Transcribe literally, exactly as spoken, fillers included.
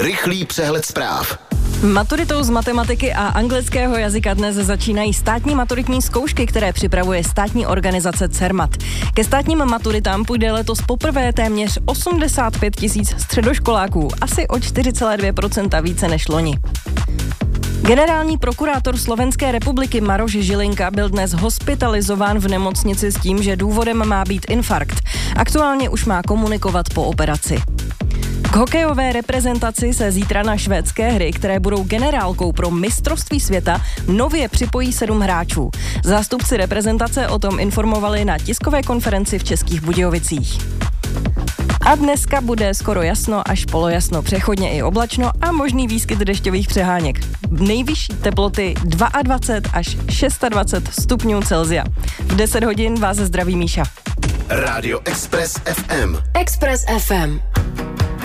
Rychlý přehled zpráv. Maturitou z matematiky a anglického jazyka dnes začínají státní maturitní zkoušky, které připravuje státní organizace Cermat. Ke státním maturitám půjde letos poprvé téměř osmdesát pět tisíc středoškoláků, asi o čtyři celá dvě procenta více než loni. Generální prokurátor Slovenské republiky Maroš Žilinka byl dnes hospitalizován v nemocnici s tím, že důvodem má být infarkt. Aktuálně už má komunikovat po operaci. K hokejové reprezentaci se zítra na švédské hry, které budou generálkou pro mistrovství světa, nově připojí sedm hráčů. Zástupci reprezentace o tom informovali na tiskové konferenci v Českých Budějovicích. A dneska bude skoro jasno až polojasno, přechodně i oblačno a možný výskyt dešťových přeháněk. Nejvyšší teploty dvacet dva až dvacet šest stupňů Celsia. V deset hodin vás zdraví Míša. Rádio Express ef em. Express ef em.